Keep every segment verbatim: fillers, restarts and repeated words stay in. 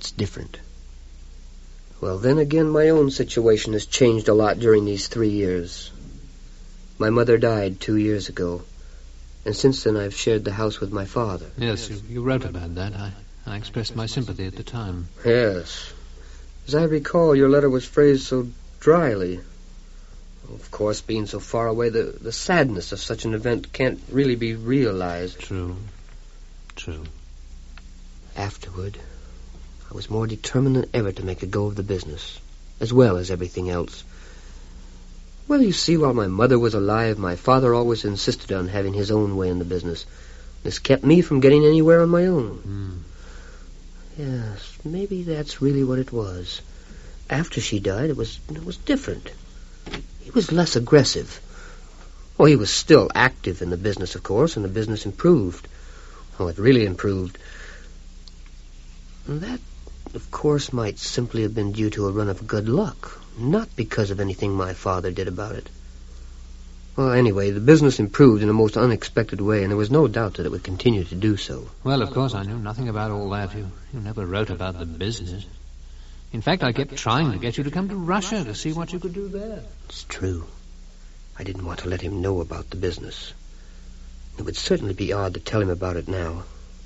it's different. Well, then again, my own situation has changed a lot during these three years. My mother died two years ago, and since then I've shared the house with my father. Yes, you, you wrote about that. I, I expressed my sympathy at the time. Yes. As I recall, your letter was phrased so dryly. Of course, being so far away, the, the sadness of such an event can't really be realized. True. True. Afterward, I was more determined than ever to make a go of the business, as well as everything else. Well, you see, while my mother was alive, my father always insisted on having his own way in the business. This kept me from getting anywhere on my own. Mm. Yes, maybe that's really what it was. After she died, it was it was different. He was less aggressive. Oh, he was still active in the business, of course, and the business improved. Oh, it really improved. And that, of course, might simply have been due to a run of good luck, not because of anything my father did about it. Well, anyway, the business improved in a most unexpected way, and there was no doubt that it would continue to do so. Well, of course, I knew nothing about all that. You, you never wrote about the business. In fact, I kept trying to get you to come to Russia to see what you could do there. It's true. I didn't want to let him know about the business. It would certainly be odd to tell him about it now.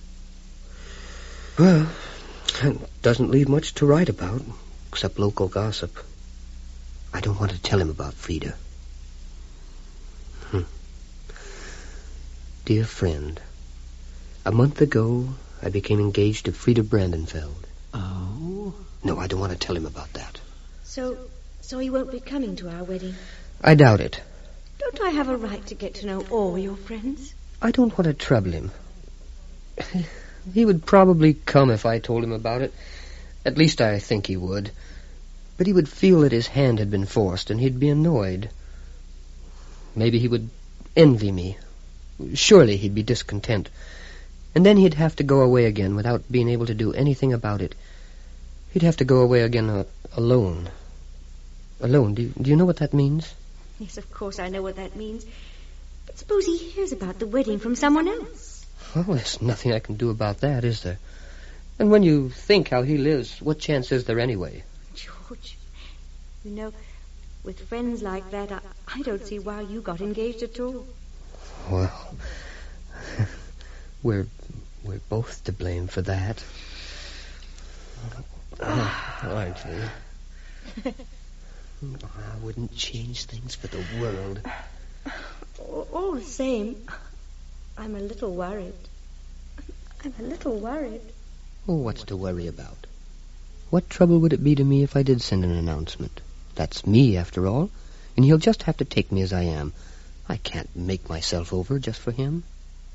Well, it doesn't leave much to write about, except local gossip. I don't want to tell him about Frida. Hm. Dear friend, a month ago, I became engaged to Frida Brandenfeld. Oh? No, I don't want to tell him about that. So, so he won't be coming to our wedding? I doubt it. Don't I have a right to get to know all your friends? I don't want to trouble him. He would probably come if I told him about it. At least I think he would. But he would feel that his hand had been forced, and he'd be annoyed. Maybe he would envy me. Surely he'd be discontent. And then he'd have to go away again without being able to do anything about it. He'd have to go away again uh, alone. Alone. Do you, do you know what that means? Yes, of course I know what that means. But suppose he hears about the wedding from someone else. Well, there's nothing I can do about that, is there? And when you think how he lives, what chance is there anyway? George, you know, with friends like that, I, I don't see why you got engaged at all. Well, we're we're both to blame for that. Oh, aren't we? I wouldn't change things for the world. All the same, I'm a little worried. I'm a little worried. Oh, what's to worry about? What trouble would it be to me if I did send an announcement? That's me, after all, and he'll just have to take me as I am. I can't make myself over just for him.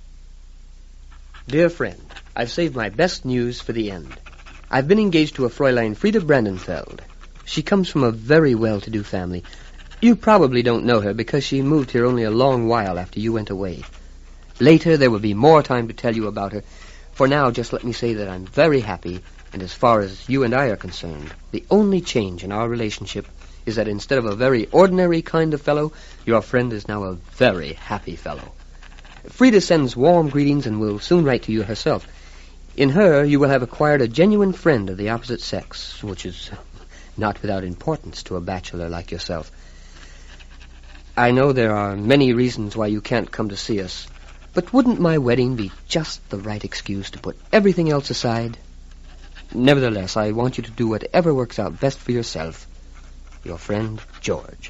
Dear friend, I've saved my best news for the end. I've been engaged to a Fräulein Frida Brandenfeld. She comes from a very well-to-do family. You probably don't know her because she moved here only a long while after you went away. Later, there will be more time to tell you about her. For now, just let me say that I'm very happy, and as far as you and I are concerned, the only change in our relationship is that instead of a very ordinary kind of fellow, your friend is now a very happy fellow. Frida sends warm greetings and will soon write to you herself. In her, you will have acquired a genuine friend of the opposite sex, which is not without importance to a bachelor like yourself. I know there are many reasons why you can't come to see us, but wouldn't my wedding be just the right excuse to put everything else aside? Nevertheless, I want you to do whatever works out best for yourself. Your friend, George.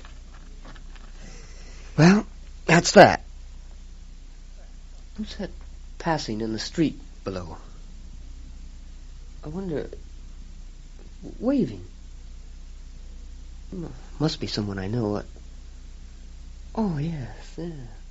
Well, that's that. Who's that passing in the street below? I wonder... Waving. Must be someone I know. Oh, yes, yeah.